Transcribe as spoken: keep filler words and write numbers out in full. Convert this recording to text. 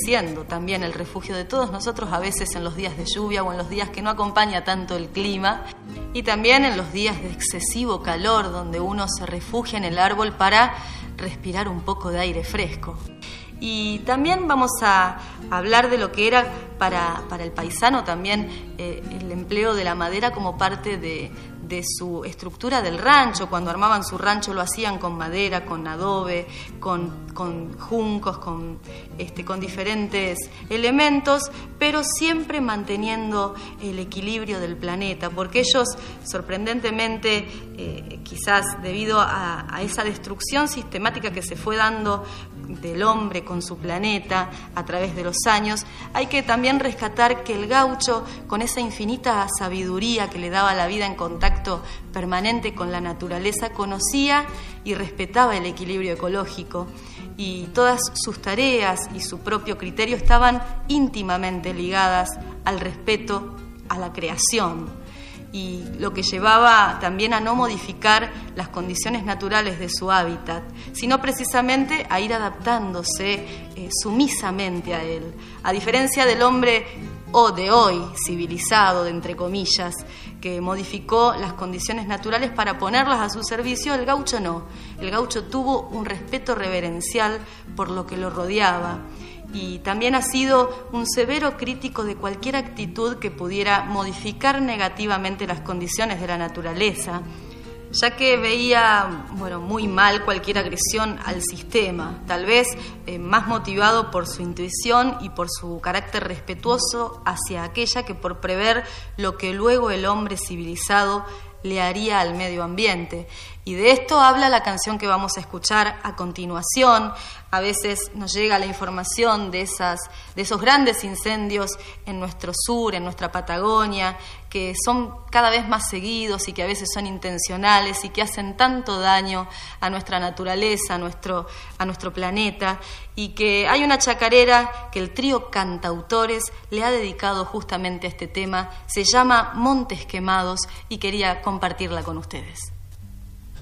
siendo también el refugio de todos nosotros, a veces en los días de lluvia o en los días que no acompaña tanto el clima, y también en los días de excesivo calor, donde uno se refugia en el árbol para respirar un poco de aire fresco. Y también vamos a hablar de lo que era para, para el paisano también eh, el empleo de la madera como parte de, de su estructura del rancho. Cuando armaban su rancho lo hacían con madera, con adobe, con, con juncos, con, este, con diferentes elementos, pero siempre manteniendo el equilibrio del planeta, porque ellos, sorprendentemente, eh, quizás debido a, a esa destrucción sistemática que se fue dando del hombre con su planeta a través de los años, hay que también rescatar que el gaucho, con esa infinita sabiduría que le daba la vida en contacto permanente con la naturaleza, conocía y respetaba el equilibrio ecológico, y todas sus tareas y su propio criterio estaban íntimamente ligadas al respeto a la creación, y lo que llevaba también a no modificar las condiciones naturales de su hábitat, sino precisamente a ir adaptándose eh, sumisamente a él. A diferencia del hombre o de hoy, civilizado, de entre comillas, que modificó las condiciones naturales para ponerlas a su servicio, el gaucho no. El gaucho tuvo un respeto reverencial por lo que lo rodeaba, y también ha sido un severo crítico de cualquier actitud que pudiera modificar negativamente las condiciones de la naturaleza, ya que veía, bueno, muy mal cualquier agresión al sistema, tal vez eh, más motivado por su intuición y por su carácter respetuoso hacia aquella que por prever lo que luego el hombre civilizado le haría al medio ambiente. Y de esto habla la canción que vamos a escuchar a continuación. A veces nos llega la información de, esas, de esos grandes incendios en nuestro sur, en nuestra Patagonia, que son cada vez más seguidos y que a veces son intencionales y que hacen tanto daño a nuestra naturaleza, a nuestro, a nuestro planeta, y que hay una chacarera que el trío Cantautores le ha dedicado justamente a este tema. Se llama Montes Quemados y quería compartirla con ustedes.